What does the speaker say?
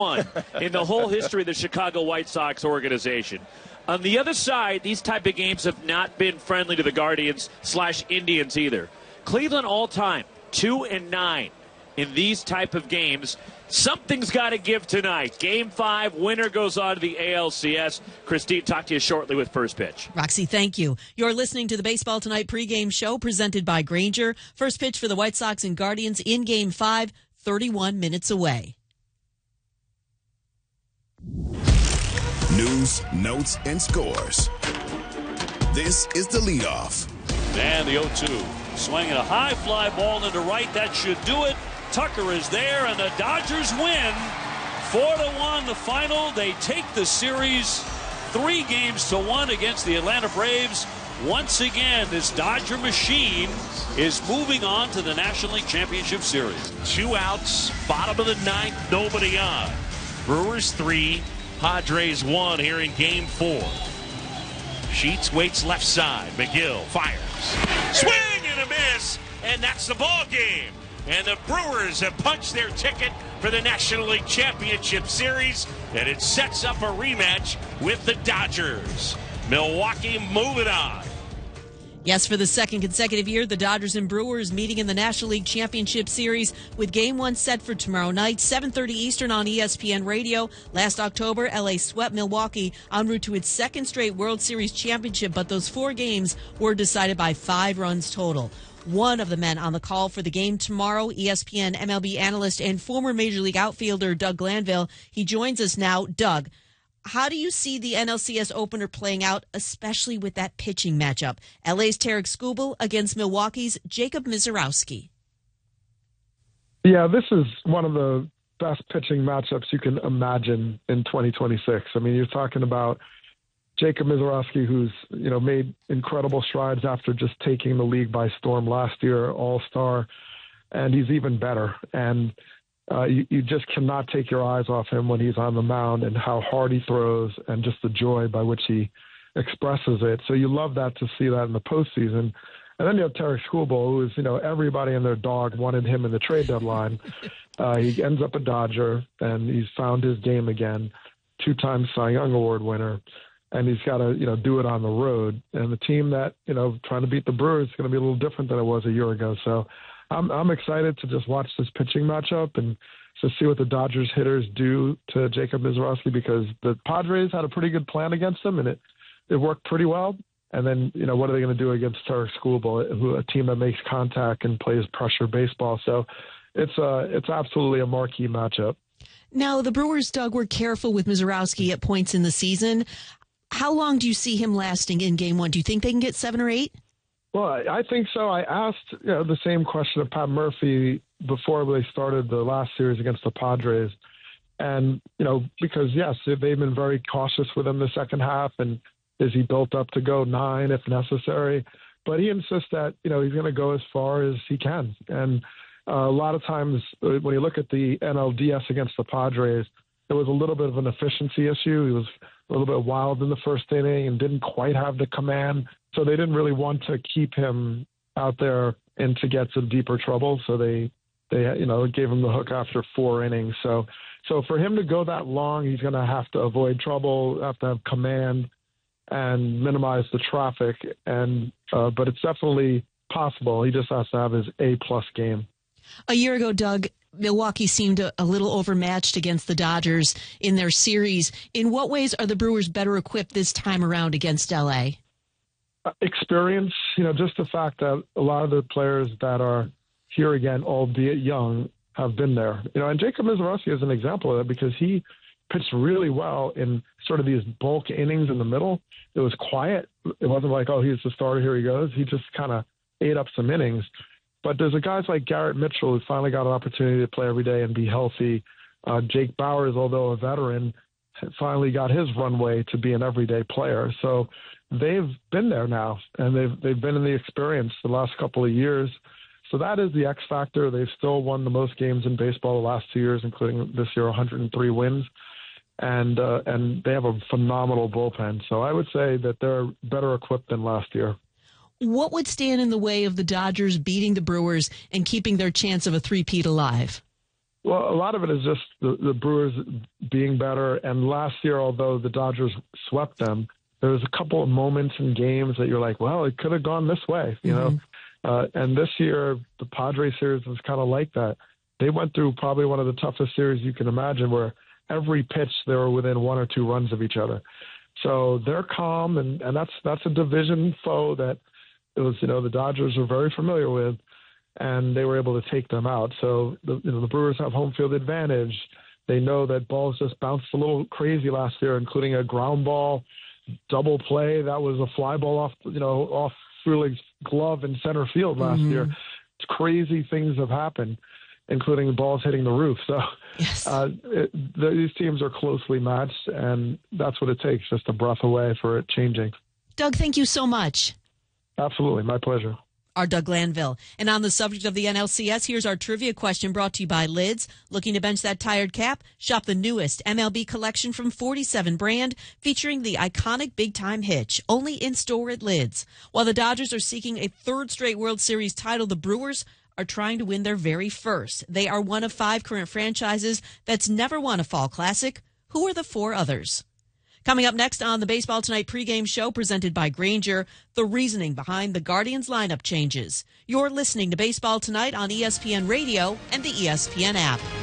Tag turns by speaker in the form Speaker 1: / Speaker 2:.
Speaker 1: in the whole history of the Chicago White Sox organization. On the other side, these type of games have not been friendly to the Guardians/Indians either. Cleveland all time 2-9 in these type of games. Something's got to give tonight. Game 5, winner goes on to the ALCS. Christine, talk to you shortly with First Pitch.
Speaker 2: Roxy, thank you. You're listening to the Baseball Tonight pregame show presented by Grainger. First pitch for the White Sox and Guardians in Game 5, 31 minutes away.
Speaker 3: News, notes, and scores. This is the leadoff.
Speaker 4: And the 0-2. Swinging a high fly ball into right. That should do it. Tucker is there, and the Dodgers win 4-1 the final. They take the series 3-1 against the Atlanta Braves. Once again, this Dodger machine is moving on to the National League Championship Series.
Speaker 5: 2 outs, bottom of the 9th, nobody on. Brewers 3, Padres 1 here in Game 4. Sheets waits left side. McGill fires. Swing and a miss, and that's the ball game. And the Brewers have punched their ticket for the National League Championship Series, and it sets up a rematch with the Dodgers. Milwaukee moving on.
Speaker 2: Yes, for the second consecutive year, the Dodgers and Brewers meeting in the National League Championship Series with Game 1 set for tomorrow night, 7:30 Eastern on ESPN Radio. Last October, LA swept Milwaukee en route to its second straight World Series championship, but those 4 games were decided by 5 runs total. One of the men on the call for the game tomorrow, ESPN MLB analyst and former Major League outfielder Doug Glanville. He joins us now. Doug, how do you see the NLCS opener playing out, especially with that pitching matchup? LA's Tarik Skubal against Milwaukee's Jacob Misiorowski.
Speaker 6: Yeah, this is one of the best pitching matchups you can imagine in 2026. I mean, you're talking about Jacob Misiorowski, who's made incredible strides after just taking the league by storm last year, all-star, and he's even better. And you just cannot take your eyes off him when he's on the mound and how hard he throws and just the joy by which he expresses it. So you love that to see that in the postseason. And then you have Tarik Skubal, who is, everybody and their dog wanted him in the trade deadline. He ends up a Dodger, and he's found his game again, 2-time Cy Young Award winner. And he's got to, do it on the road. And the team that, trying to beat the Brewers is going to be a little different than it was a year ago. So I'm excited to just watch this pitching matchup and to see what the Dodgers hitters do to Jacob Misiorowski, because the Padres had a pretty good plan against him, and it worked pretty well. And then, what are they going to do against Tarik Skubal, a team that makes contact and plays pressure baseball? So it's absolutely a marquee matchup.
Speaker 2: Now, the Brewers, Doug, were careful with Misiorowski at points in the season. How long do you see him lasting in Game 1? Do you think they can get 7 or 8?
Speaker 6: Well, I think so. I asked the same question of Pat Murphy before they started the last series against the Padres. And, because, yes, they've been very cautious with him the second half, and is he built up to go 9 if necessary? But he insists that, he's going to go as far as he can. And a lot of times when you look at the NLDS against the Padres, it was a little bit of an efficiency issue. He was a little bit wild in the first inning and didn't quite have the command. So they didn't really want to keep him out there and to get some deeper trouble. So they gave him the hook after 4 innings. So for him to go that long, he's going to have to avoid trouble, have to have command and minimize the traffic. And but it's definitely possible. He just has to have his A-plus game.
Speaker 2: A year ago, Doug, Milwaukee seemed a little overmatched against the Dodgers in their series. In what ways are the Brewers better equipped this time around against L.A.?
Speaker 6: Experience, just the fact that a lot of the players that are here again, albeit young, have been there. And Jacob Misiorowski is an example of that because he pitched really well in sort of these bulk innings in the middle. It was quiet. It wasn't like, oh, he's the starter, here he goes. He just kind of ate up some innings. But there's guys like Garrett Mitchell who finally got an opportunity to play every day and be healthy. Jake Bauers, although a veteran, finally got his runway to be an everyday player. So they've been there now, and they've been in the experience the last couple of years. So that is the X factor. They've still won the most games in baseball the last 2 years, including this year, 103 wins. And they have a phenomenal bullpen. So I would say that they're better equipped than last year.
Speaker 2: What would stand in the way of the Dodgers beating the Brewers and keeping their chance of a three-peat alive?
Speaker 6: Well, a lot of it is just the Brewers being better. And last year, although the Dodgers swept them, there was a couple of moments in games that you're like, well, it could have gone this way, you know. And this year, the Padres series was kind of like that. They went through probably one of the toughest series you can imagine, where every pitch they were within 1 or 2 runs of each other. So they're calm, and that's a division foe that it was, you know, the Dodgers were very familiar with, and they were able to take them out. So the Brewers have home field advantage. They know that balls just bounced a little crazy last year, including a ground ball double play that was a fly ball off Frelick's glove in center field last year. Crazy things have happened, including the balls hitting the roof. So
Speaker 2: yes.
Speaker 6: These teams are closely matched, and that's what it takes, just a breath away for it changing.
Speaker 2: Doug, thank you so much.
Speaker 6: Absolutely. My pleasure.
Speaker 2: Our Doug Glanville. And on the subject of the NLCS, here's our trivia question brought to you by Lids. Looking to bench that tired cap? Shop the newest MLB collection from 47 brand, featuring the iconic big-time hitch, only in-store at Lids. While the Dodgers are seeking a 3rd straight World Series title, the Brewers are trying to win their very first. They are one of 5 current franchises that's never won a Fall Classic. Who are the 4 others? Coming up next on the Baseball Tonight pregame show presented by Grainger, the reasoning behind the Guardians lineup changes. You're listening to Baseball Tonight on ESPN Radio and the ESPN app.